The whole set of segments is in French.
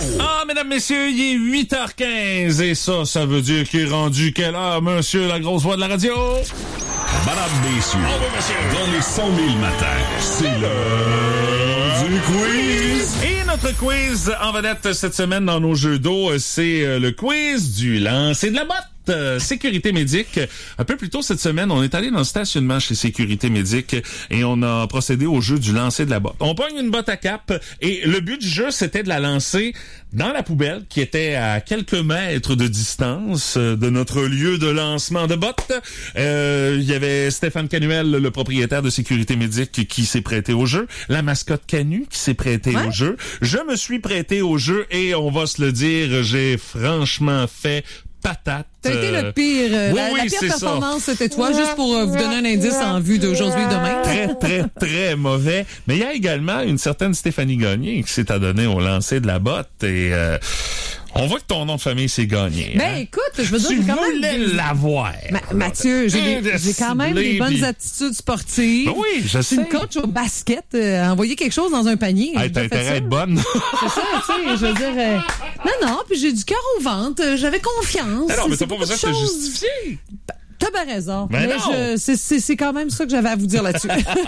Ah, mesdames, messieurs, il est 8h15 et ça veut dire qu'il est rendu quelle heure, monsieur, la grosse voix de la radio? Madame, messieurs, dans les 100 000 matins, c'est l'heure du quiz. Et notre quiz en vedette cette semaine dans nos jeux d'eau, c'est le quiz du lancer de la botte. Sécurité Médic. Un peu plus tôt cette semaine, on est allé dans le stationnement chez Sécurité Médic et on a procédé au jeu du lancer de la botte. On pogne une botte à cap et le but du jeu, c'était de la lancer dans la poubelle qui était à quelques mètres de distance de notre lieu de lancement de bottes. Il y avait Stéphane Canuel, le propriétaire de Sécurité Médic, qui s'est prêté au jeu. La mascotte Canu qui s'est prêtée au jeu. Je me suis prêté au jeu et on va se le dire, j'ai franchement fait patate. T'as été le pire. La pire performance, c'était toi, juste pour vous donner un indice en vue d'aujourd'hui et demain. Très, très, très mauvais. Mais il y a également une certaine Stéphanie Gagné qui s'est adonnée au lancer de la botte et on voit que ton nom de famille s'est gagné. Ben écoute, je veux dire, j'ai quand même... Tu voulais l'avoir. Mathieu, j'ai quand même des bonnes attitudes sportives. Ben oui, je sais. Une coach au basket, envoyer quelque chose dans un panier. Hey, t'as intérêt à être bonne. C'est ça, tu sais, je veux dire... Non, puis j'ai du cœur au ventre, j'avais confiance. Non, mais t'as pas besoin de te justifier. T'as bien raison. Mais c'est quand même ça que j'avais à vous dire là-dessus.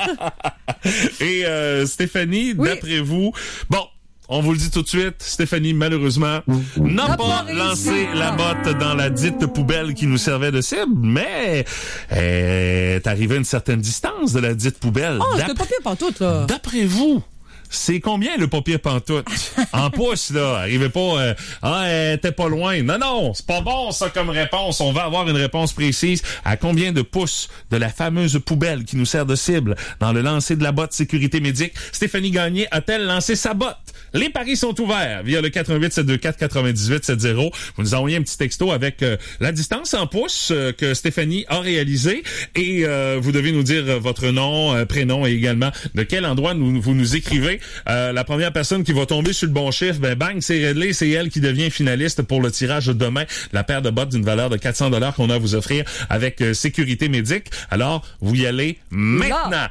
Et Stéphanie, d'après vous... Bon, on vous le dit tout de suite, Stéphanie, malheureusement, n'a pas lancé la botte dans la dite poubelle qui nous servait de cible, mais est arrivée à une certaine distance de la dite poubelle. Oh, c'était pas pire pantoute, là. D'après vous, c'est combien le papier pantoute? En pouces, là. Arrivez pas, t'es pas loin. Non, c'est pas bon, ça, comme réponse. On va avoir une réponse précise. À combien de pouces de la fameuse poubelle qui nous sert de cible dans le lancer de la botte Sécurité Médic, Stéphanie Gagné a-t-elle lancé sa botte? Les paris sont ouverts via le 88-724-9870. Vous nous envoyez un petit texto avec la distance en pouces que Stéphanie a réalisée et vous devez nous dire votre nom, prénom et également de quel endroit vous nous écrivez. La première personne qui va tomber sur le bon chiffre, ben bang, c'est réglé, c'est elle qui devient finaliste pour le tirage de demain, la paire de bottes d'une valeur de 400 $ qu'on a à vous offrir avec Sécurité Médic. Alors, vous y allez maintenant.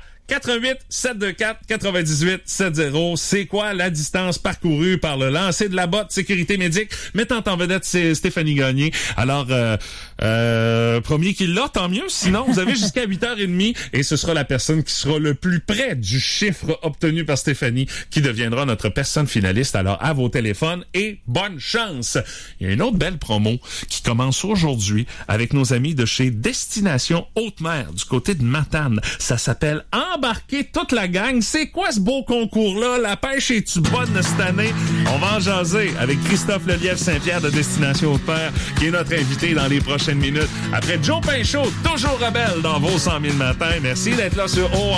88-724-9870. C'est quoi la distance parcourue par le lancer de la botte Sécurité Médic mettant en vedette Stéphanie Gagné? Alors, premier qui l'a, tant mieux. Sinon, vous avez jusqu'à 8h30 et ce sera la personne qui sera le plus près du chiffre obtenu par Stéphanie qui deviendra notre personne finaliste. Alors, à vos téléphones et bonne chance! Il y a une autre belle promo qui commence aujourd'hui avec nos amis de chez Destination Haute-Mer du côté de Matane. Ça s'appelle Embarquer toute la gang. C'est quoi ce beau concours-là? La pêche est-tu bonne cette année? On va en jaser avec Christophe Lelièvre Saint-Pierre de Destination Haute-Mer, qui est notre invité dans les prochaines minutes. Après Joe Pinchot, toujours rebelle dans vos 100 000 matins. Merci d'être là sur